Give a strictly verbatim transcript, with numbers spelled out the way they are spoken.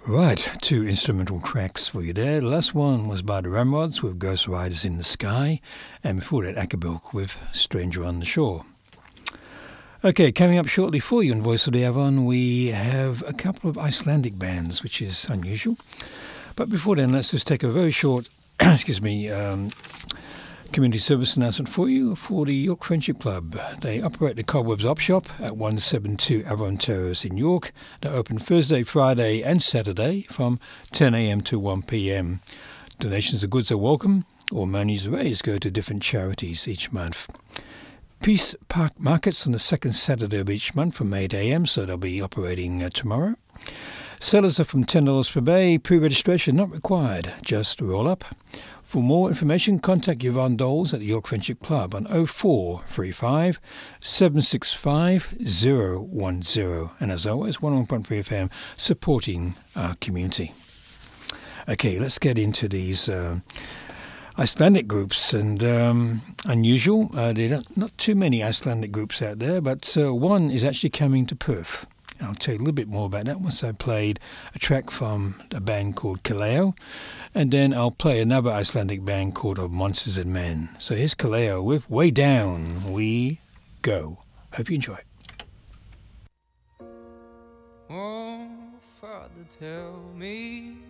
Right, two instrumental tracks for you there. The last one was by the Ramrods with Ghost Riders in the Sky, and before that Akabok with Stranger on the Shore. Okay, coming up shortly for you on Voice of the Avon, we have a couple of Icelandic bands, which is unusual. But before then, let's just take a very short, excuse me, um, community service announcement for you for the York Friendship Club. They operate the Cobwebs Op Shop at one seventy-two Avon Terrace in York. They're open Thursday, Friday and Saturday from ten a.m. to one p.m. Donations of goods are welcome. All monies raised go to different charities each month. Peace Park Markets on the second Saturday of each month from eight a.m. so they'll be operating uh, tomorrow. Sellers are from ten dollars per bay. Pre-registration not required. Just roll up. For more information, contact Yvonne Doles at the York Friendship Club on oh four three five, seven six five, oh one oh. And as always, one oh one point three F M supporting our community. Okay, let's get into these uh, Icelandic groups. And um, unusual, uh, there are not too many Icelandic groups out there, but uh, one is actually coming to Perth. I'll tell you a little bit more about that once I played a track from a band called Kaleo, and then I'll play another Icelandic band called Of Monsters and Men. So here's Kaleo with Way Down We Go. Hope you enjoy it. Oh, Father, tell me